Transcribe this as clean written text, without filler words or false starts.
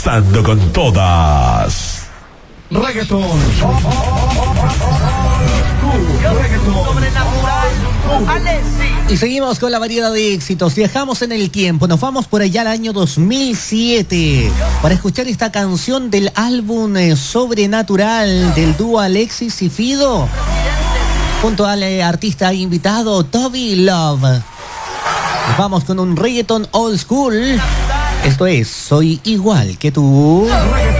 Estando con todas. Reggaeton. Y seguimos con la variedad de éxitos. Viajamos en el tiempo. Nos vamos por allá al año 2007 para escuchar esta canción del álbum Sobrenatural del dúo Alexis y Fido, junto al artista invitado Toby Love. Nos vamos con un reggaeton old school. Esto es Soy Igual que Tú.